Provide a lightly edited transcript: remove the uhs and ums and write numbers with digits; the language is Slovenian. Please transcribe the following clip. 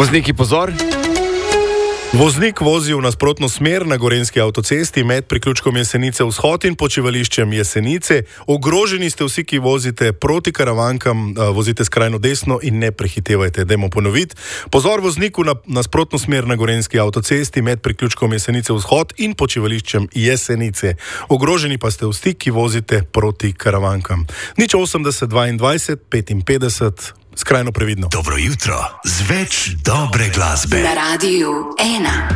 Vozniki, pozor! Voznik vozi v nasprotno smer na Gorenjski avtocesti med priključkom Jesenice vzhod in počivališčem Jesenice. Ogroženi ste vsi, ki vozite proti Karavankam, vozite skrajno desno in ne prehitevajte. Dajmo ponoviti. Pozor vozniku na nasprotno smer na Gorenjski avtocesti med priključkom Jesenice vzhod in počivališčem Jesenice. Ogroženi pa ste vsi, ki vozite proti Karavankam. 080 22 55. Skrajno previdno. Dobro jutro z več dobre glasbe. Na Radiu 1.